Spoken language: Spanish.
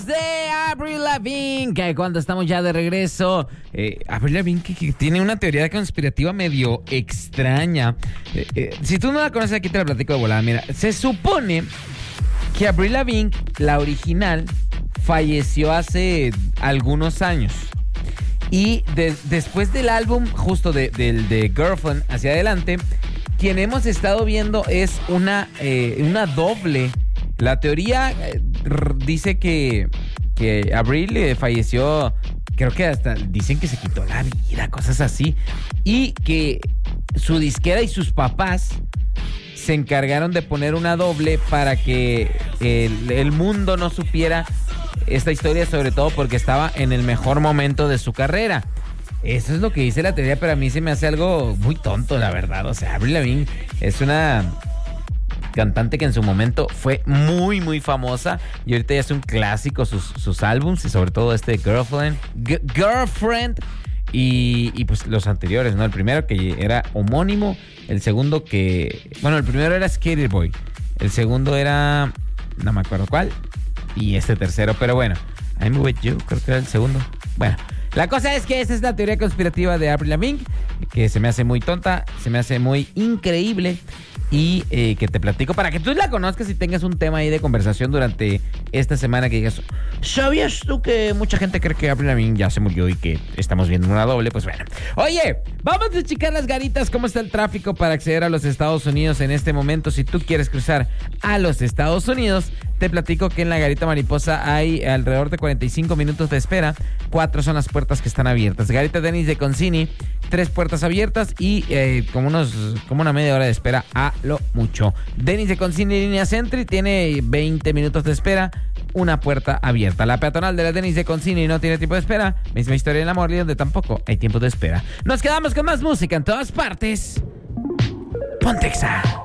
De Avril Lavigne, que cuando estamos ya de regreso, Avril Lavigne que tiene una teoría conspirativa medio extraña. Si tú no la conoces, aquí te la platico de volada. Mira, se supone que Avril Lavigne, la original, falleció hace algunos años. Y después del álbum, justo de Girlfriend hacia adelante, quien hemos estado viendo es una doble. La teoría dice que Avril falleció, creo que hasta dicen que se quitó la vida, cosas así. Y que su disquera y sus papás se encargaron de poner una doble para que el mundo no supiera esta historia, sobre todo porque estaba en el mejor momento de su carrera. Eso es lo que dice la teoría, pero a mí se me hace algo muy tonto, la verdad. O sea, Avril Lavigne es una cantante que en su momento fue muy, muy famosa y ahorita ya es un clásico sus álbums y sobre todo Girlfriend y pues los anteriores, ¿no? El primero que era homónimo, el segundo el primero era Skater Boy, el segundo era, no me acuerdo cuál, y tercero, pero bueno, I'm With You, creo que era el segundo. Bueno, la cosa es que esa es la teoría conspirativa de Avril Lavigne, que se me hace muy tonta, se me hace muy increíble. Y que te platico para que tú la conozcas y tengas un tema ahí de conversación durante esta semana que digas, ¿sabías tú que mucha gente cree que Avril Lavigne ya se murió y que estamos viendo una doble? Pues bueno. Oye, vamos a checar las garitas, cómo está el tráfico para acceder a los Estados Unidos en este momento. Si tú quieres cruzar a los Estados Unidos, te platico que en la Garita Mariposa hay alrededor de 45 minutos de espera. 4 son las puertas que están abiertas. Garita Dennis de Concini, 3 puertas abiertas y como una media hora de espera a lo mucho. Dennis de Concini, línea Sentry, tiene 20 minutos de espera, una puerta abierta. La peatonal de la Dennis de Concini no tiene tiempo de espera. Misma historia en la Morley, donde tampoco hay tiempo de espera. Nos quedamos con más música en todas partes. Pontexa.